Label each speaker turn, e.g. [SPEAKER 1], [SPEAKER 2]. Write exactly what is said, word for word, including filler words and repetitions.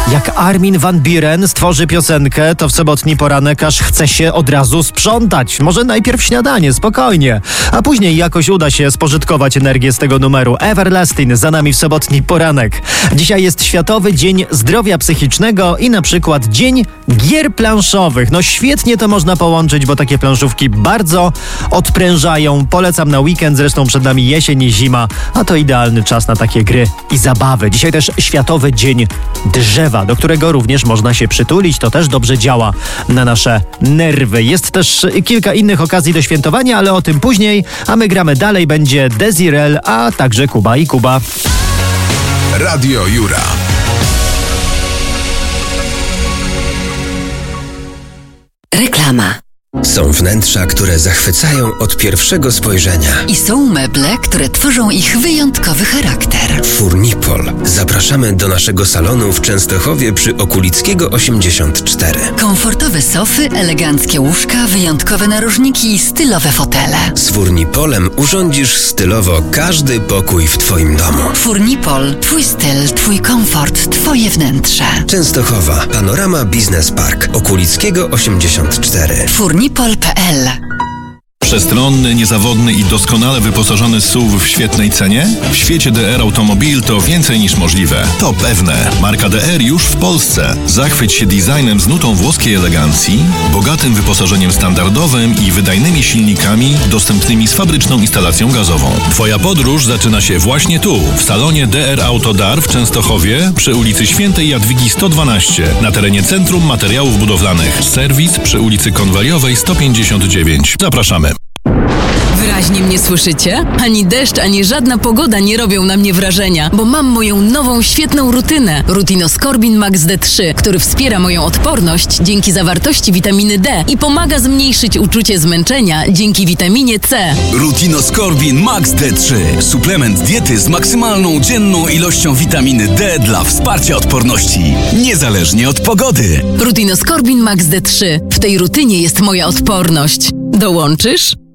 [SPEAKER 1] Jak Armin van Buuren stworzy piosenkę, to w sobotni poranek aż chce się od razu sprzątać. Może najpierw śniadanie, spokojnie. A później jakoś uda się spożytkować energię z tego numeru. Everlasting za nami w sobotni poranek. Dzisiaj jest Światowy Dzień Zdrowia Psychicznego i na przykład Dzień Gier Planszowych. No świetnie to można połączyć, bo takie planszówki bardzo odprężają. Polecam na weekend, zresztą przed nami jesień i zima, a to idealny czas na takie gry i zabawy. Dzisiaj też Światowy Dzień Drzewa, do którego również można się przytulić. To też dobrze działa na nasze nerwy. Jest też kilka innych okazji do świętowania, ale o tym później. A my gramy dalej. Będzie Desirel, a także Kuba i Kuba.
[SPEAKER 2] Radio Jura.
[SPEAKER 3] Reklama.
[SPEAKER 4] Są wnętrza, które zachwycają od pierwszego spojrzenia.
[SPEAKER 3] I są meble, które tworzą ich wyjątkowy charakter.
[SPEAKER 4] Furnipol. Zapraszamy do naszego salonu w Częstochowie przy Okulickiego osiemdziesiąt cztery.
[SPEAKER 3] Komfortowe sofy, eleganckie łóżka, wyjątkowe narożniki i stylowe fotele.
[SPEAKER 4] Z Furnipolem urządzisz stylowo każdy pokój w Twoim domu.
[SPEAKER 3] Furnipol. Twój styl, Twój komfort, Twoje wnętrze.
[SPEAKER 4] Częstochowa. Panorama Business Park. Okulickiego osiemdziesiąt cztery.
[SPEAKER 3] Furnipol kropka p l.
[SPEAKER 5] Przestronny, niezawodny i doskonale wyposażony S U V w świetnej cenie? W świecie D R Automobil to więcej niż możliwe. To pewne. Marka D R już w Polsce. Zachwyć się designem z nutą włoskiej elegancji, bogatym wyposażeniem standardowym i wydajnymi silnikami dostępnymi z fabryczną instalacją gazową. Twoja podróż zaczyna się właśnie tu, w salonie D R Auto D A R w Częstochowie przy ulicy Świętej Jadwigi sto dwanaście na terenie Centrum Materiałów Budowlanych. Serwis przy ulicy Konwaliowej sto pięćdziesiąt dziewięć. Zapraszamy.
[SPEAKER 6] Wyraźnie mnie słyszycie? Ani deszcz, ani żadna pogoda nie robią na mnie wrażenia, bo mam moją nową, świetną rutynę. Rutinoskorbin Max D trzy, który wspiera moją odporność dzięki zawartości witaminy D i pomaga zmniejszyć uczucie zmęczenia dzięki witaminie C.
[SPEAKER 7] Rutinoskorbin Max D trzy. Suplement diety z maksymalną dzienną ilością witaminy D dla wsparcia odporności, niezależnie od pogody.
[SPEAKER 6] Rutinoskorbin Max D trzy. W tej rutynie jest moja odporność. Dołączysz?